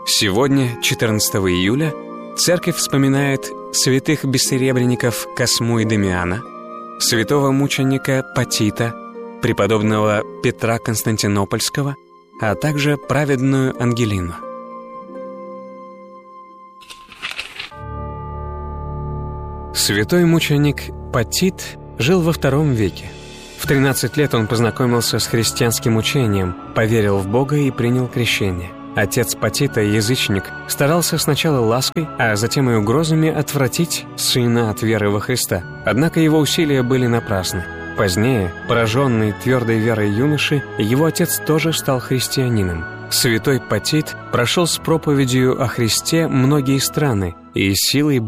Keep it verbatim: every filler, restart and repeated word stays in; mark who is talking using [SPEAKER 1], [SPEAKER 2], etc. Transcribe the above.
[SPEAKER 1] Сегодня, четырнадцатого июля, церковь вспоминает святых бессеребренников Косму и Дамиана, святого мученика Потита, преподобного Петра Константинопольского, а также праведную Ангелину. Святой мученик Потит жил во втором веке. В тринадцать лет он познакомился с христианским учением, поверил в Бога и принял крещение. Отец Потита, язычник, старался сначала лаской, а затем и угрозами отвратить сына от веры во Христа. Однако его усилия были напрасны. Позднее, пораженный твердой верой юноши, его отец тоже стал христианином. Святой Потит прошел с проповедью о Христе многие страны и силой